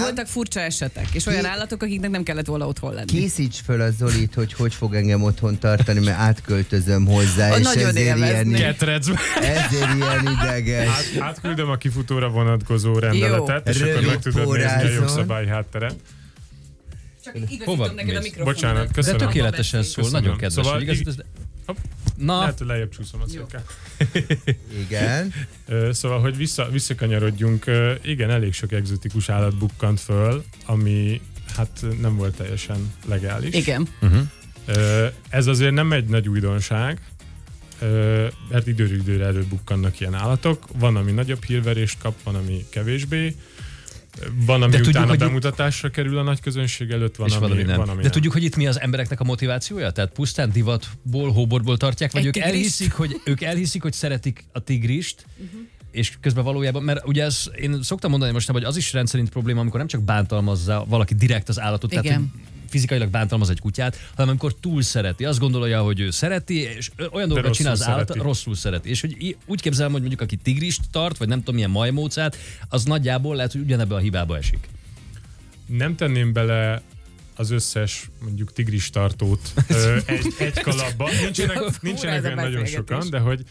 voltak furcsa esetek, és olyan állatok, akiknek nem kellett volna otthon lenni. Készíts föl a Zolit, hogy fog engem otthon tartani, mert átköltözöm hozzá, és ezért ilyen ideges. Átküldöm a kifutóra vonatkozó rendeletet, és akkor meg tudod nézni a jogszabályi hátteret. Csak igazítom neked a mikrofon. Bocsánat, köszönöm. De tökéletesen szól, nagyon kedves. Szóval Na. Lehet, hogy lejjebb csúszom a székkel. Igen. Szóval, hogy visszakanyarodjunk, igen, elég sok egzotikus állat bukkant föl, ami hát nem volt teljesen legális. Igen. Ez azért nem egy nagy újdonság, mert időről időre előbukkannak ilyen állatok. Van, ami nagyobb hírverést kap, van, ami kevésbé. Van, ami utána bemutatásra kerül a nagy közönség előtt, van, ami nem. De tudjuk, hogy itt mi az embereknek a motivációja? Tehát pusztán divatból, hóborból tartják, vagy ők elhiszik, hogy szeretik a tigrist, és közben valójában, mert ugye én szoktam mondani most, hogy az is rendszerint probléma, amikor nem csak bántalmazza valaki direkt az állatot, igen. tehát fizikailag bántalmaz egy kutyát, hanem amikor túl szereti. Azt gondolja, hogy ő szereti, és olyan dolgokat csinál az állat, rosszul szereti. És hogy úgy képzelem, hogy mondjuk aki tigrist tart, vagy nem tudom milyen majmócát, az nagyjából lehet, hogy ugyanebbe a hibába esik. Nem tenném bele az összes mondjuk tigris tartót egy kalapba. Nincsenek olyan nagyon sokan, de hogy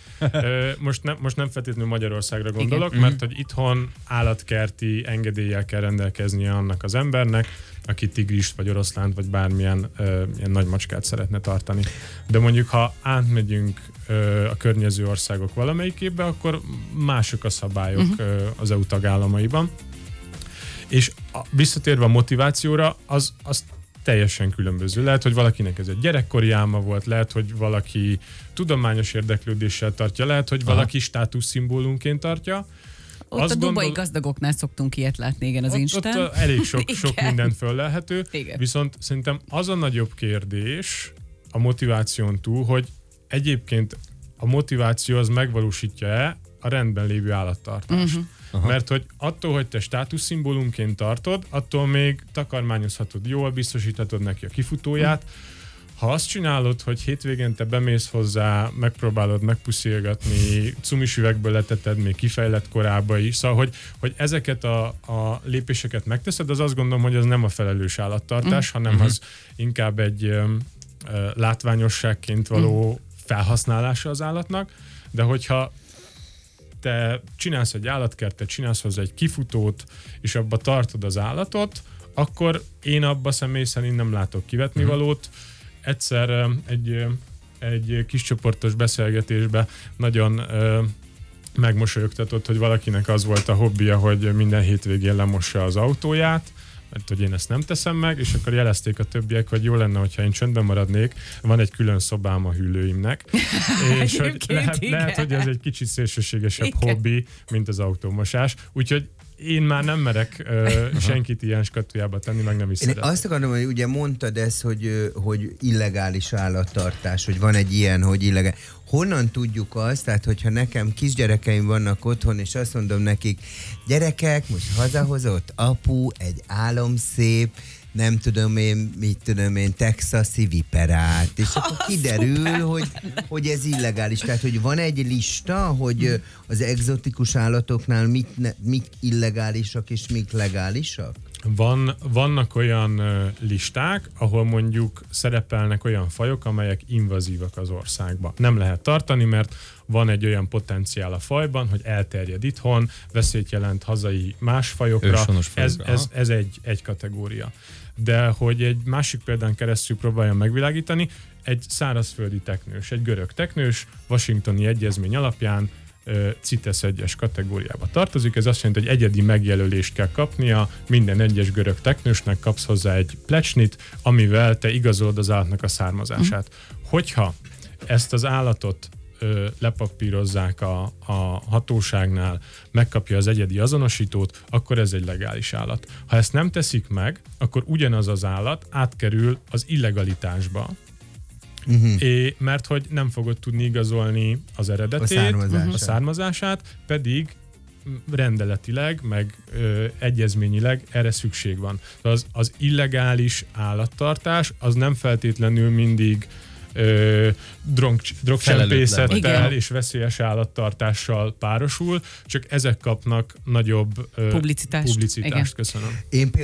most nem feltétlenül Magyarországra gondolok, igen. Mert hogy itthon állatkerti engedéllyel kell rendelkeznie annak az embernek, aki tigrist, vagy oroszlánt, vagy bármilyen ilyen nagy macskát szeretne tartani. De mondjuk, ha átmegyünk a környező országok valamelyikébe, akkor mások a szabályok az EU tagállamaiban. És visszatérve a motivációra, az teljesen különböző. Lehet, hogy valakinek ez egy gyerekkori álma volt, lehet, hogy valaki tudományos érdeklődéssel tartja, lehet, hogy valaki státuszszimbólumként tartja. Ott a dubai gazdagoknál szoktunk ilyet látni, igen, az Instán. Ott elég sok mindent föllelhető, viszont szerintem az a nagyobb kérdés a motiváción túl, hogy egyébként a motiváció az megvalósítja-e a rendben lévő állattartást. Mert hogy attól, hogy te státuszszimbólumként tartod, attól még takarmányozhatod jól, biztosíthatod neki a kifutóját. Ha azt csinálod, hogy hétvégén te bemész hozzá, megpróbálod megpuszilgatni, cumis üvegből leteted még kifejlett korába is, szóval, hogy ezeket a lépéseket megteszed, az azt gondolom, hogy az nem a felelős állattartás, hanem az inkább egy látványosságként való felhasználása az állatnak, de hogyha te csinálsz egy állatkertet, csinálsz hozzá egy kifutót, és abba tartod az állatot, akkor én abba személy szerint nem látok kivetnivalót. Egyszer egy kis csoportos beszélgetésben nagyon megmosolyogtatott, hogy valakinek az volt a hobbija, hogy minden hétvégén lemossa az autóját, mert hogy én ezt nem teszem meg, és akkor jelezték a többiek, hogy jó lenne, hogyha én csöndben maradnék, van egy külön szobám a hűlőimnek, és hogy lehet, hogy ez egy kicsit szélsőségesebb hobbi, mint az autómosás, úgyhogy én már nem merek senkit ilyen skatujába tenni, meg nem is szeretem. Azt akarom, hogy ugye mondtad ezt, hogy illegális állattartás, hogy van egy ilyen, hogy illegális. Honnan tudjuk azt, tehát hogyha nekem kisgyerekeim vannak otthon, és azt mondom nekik, gyerekek, most hazahozott apu egy álomszép, nem tudom én, texasi viperát, és akkor kiderül, hogy ez illegális. Tehát, hogy van egy lista, hogy az egzotikus állatoknál mik illegálisak és mik legálisak? Vannak olyan listák, ahol mondjuk szerepelnek olyan fajok, amelyek invazívak az országba. Nem lehet tartani, mert van egy olyan potenciál a fajban, hogy elterjed itthon, veszélyt jelent hazai más fajokra. Ez egy kategória. De hogy egy másik példán keresztül próbáljam megvilágítani, egy szárazföldi teknős, egy görög teknős, Washingtoni egyezmény alapján CITES 1-es kategóriába tartozik. Ez azt jelenti, hogy egyedi megjelölést kell kapnia, minden egyes görög teknősnek kapsz hozzá egy plecsnit, amivel te igazolod az állatnak a származását. Hogyha ezt az állatot lepapírozzák a hatóságnál, megkapja az egyedi azonosítót, akkor ez egy legális állat. Ha ezt nem teszik meg, akkor ugyanaz az állat átkerül az illegalitásba, mert hogy nem fogod tudni igazolni az eredetét, a származását, pedig rendeletileg, meg egyezményileg erre szükség van. Az illegális állattartás az nem feltétlenül mindig drogcsempészettel és veszélyes állattartással párosul, csak ezek kapnak nagyobb publicitást. Köszönöm.